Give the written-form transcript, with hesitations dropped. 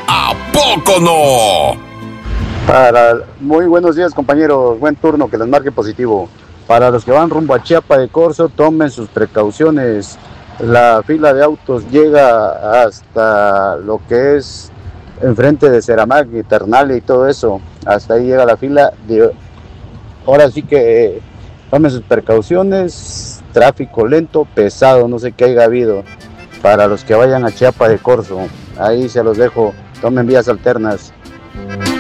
¿A poco no? Muy buenos días, compañeros. Buen turno, que les marque positivo. Para los que van rumbo a Chiapa de Corzo, tomen sus precauciones. La fila de autos llega hasta lo que es enfrente de Ceramac y Ternalia y todo eso. Hasta ahí llega la fila. Ahora sí que tomen sus precauciones. Tráfico lento, pesado, no sé qué haya habido. Para los que vayan a Chiapa de Corzo, ahí se los dejo. Tomen vías alternas.